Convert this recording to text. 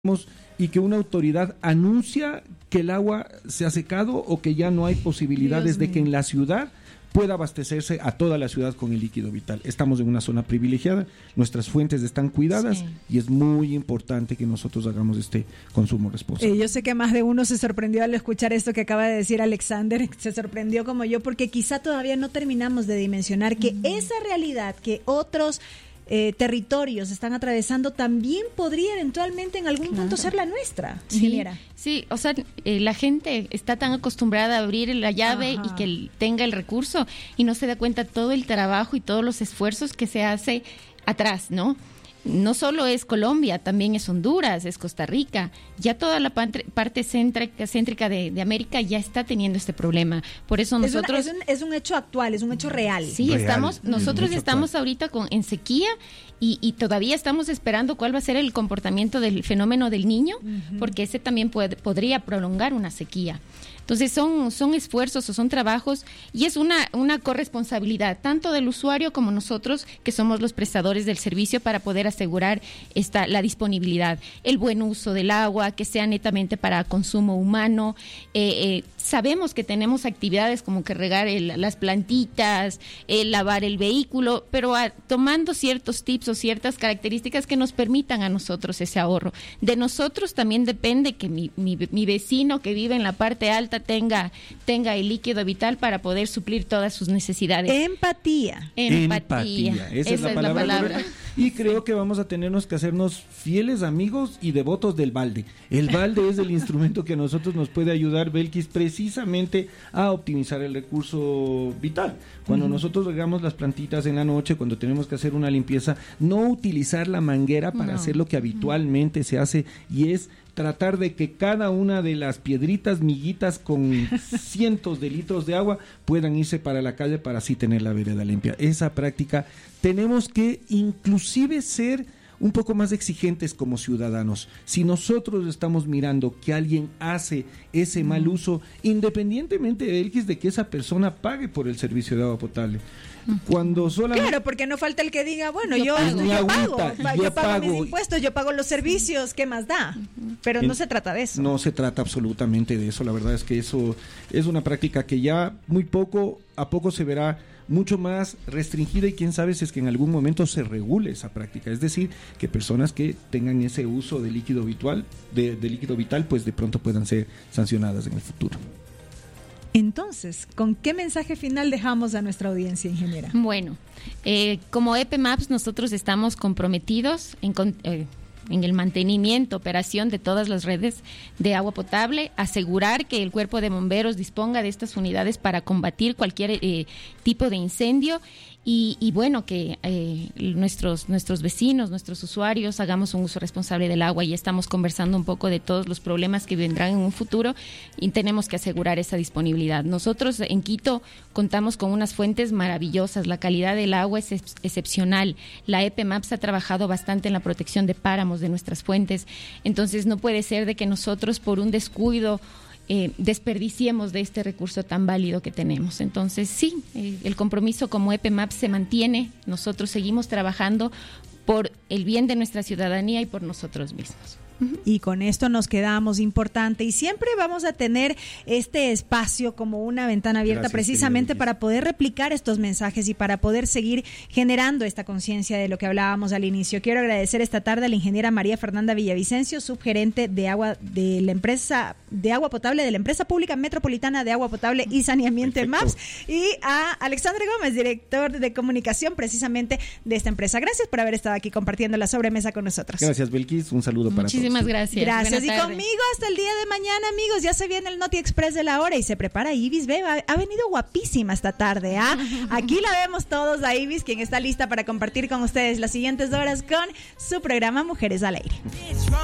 y que una autoridad anuncia que el agua se ha secado o que ya no hay posibilidades de que en la ciudad pueda abastecerse a toda la ciudad con el líquido vital. Estamos en una zona privilegiada, nuestras fuentes están cuidadas y es muy importante que nosotros hagamos este consumo responsable. Yo sé que más de uno se sorprendió al escuchar esto que acaba de decir Alexander, se sorprendió como yo, porque quizá todavía no terminamos de dimensionar que esa realidad que otros territorios están atravesando también podría eventualmente en algún punto ser la nuestra, ingeniera. Sí, o sea, la gente está tan acostumbrada a abrir la llave y que tenga el recurso y no se da cuenta todo el trabajo y todos los esfuerzos que se hace atrás, ¿no? No solo es Colombia, también es Honduras, es Costa Rica. Ya toda la parte céntrica de América ya está teniendo este problema. Por eso nosotros... Es un hecho actual, es un hecho real. Sí, nosotros estamos ahorita en sequía y todavía estamos esperando cuál va a ser el comportamiento del fenómeno del Niño, porque ese también podría prolongar una sequía. Entonces son esfuerzos o son trabajos y es una corresponsabilidad tanto del usuario como nosotros que somos los prestadores del servicio para poder asegurar la disponibilidad, el buen uso del agua, que sea netamente para consumo humano. Sabemos que tenemos actividades como que regar las plantitas, lavar el vehículo, pero tomando ciertos tips o ciertas características que nos permitan a nosotros ese ahorro. De nosotros también depende que mi vecino que vive en la parte alta tenga el líquido vital para poder suplir todas sus necesidades. Empatía. Esa es la palabra. Y creo que vamos a tenernos que hacernos fieles amigos y devotos del balde. El balde es el instrumento que a nosotros nos puede ayudar, Belkis, precisamente a optimizar el recurso vital. Cuando nosotros regamos las plantitas en la noche, cuando tenemos que hacer una limpieza, no utilizar la manguera para hacer lo que habitualmente se hace, y es tratar de que cada una de las piedritas, miguitas con cientos de litros de agua puedan irse para la calle para así tener la vereda limpia. Esa práctica tenemos que inclusive ser un poco más exigentes como ciudadanos. Si nosotros estamos mirando que alguien hace ese mal uso, independientemente de que esa persona pague por el servicio de agua potable. Claro, porque no falta el que diga, bueno, yo pago mis impuestos, yo pago los servicios, ¿qué más da? Pero no se trata de eso. No se trata absolutamente de eso. La verdad es que eso es una práctica que ya muy poco a poco se verá mucho más restringida, y quién sabe si es que en algún momento se regule esa práctica, es decir, que personas que tengan ese uso de líquido vital, pues de pronto puedan ser sancionadas en el futuro. Entonces, ¿con qué mensaje final dejamos a nuestra audiencia, ingeniera? Bueno, como EP Maps nosotros estamos comprometidos en el mantenimiento, operación de todas las redes de agua potable, asegurar que el cuerpo de bomberos disponga de estas unidades para combatir cualquier tipo de incendio y bueno, que nuestros vecinos, nuestros usuarios hagamos un uso responsable del agua. Y estamos conversando un poco de todos los problemas que vendrán en un futuro y tenemos que asegurar esa disponibilidad. Nosotros en Quito contamos con unas fuentes maravillosas, la calidad del agua es excepcional. La EP Maps ha trabajado bastante en la protección de páramos de nuestras fuentes, entonces no puede ser de que nosotros por un descuido desperdiciemos de este recurso tan válido que tenemos. Entonces sí, el compromiso como EP Maps se mantiene, nosotros seguimos trabajando por el bien de nuestra ciudadanía y por nosotros mismos. Y con esto nos quedamos, importante, y siempre vamos a tener este espacio como una ventana abierta. Gracias, precisamente para poder replicar estos mensajes y para poder seguir generando esta conciencia de lo que hablábamos al inicio. Quiero agradecer esta tarde a la ingeniera María Fernanda Villavicencio, subgerente de agua de la empresa de agua potable de la Empresa Pública Metropolitana de Agua Potable y Saneamiento MAPS, y a Alexandre Gómez, director de comunicación precisamente de esta empresa. Gracias por haber estado aquí compartiendo la sobremesa con nosotros. Gracias, Belkis, un saludo para todos. Muchísimas gracias. Gracias. Y conmigo hasta el día de mañana, amigos. Ya se viene el Noti Express de la hora y se prepara Ibis Beba. Ha venido guapísima esta tarde, ¿ah? Aquí la vemos todos a Ibis, quien está lista para compartir con ustedes las siguientes horas con su programa Mujeres al Aire.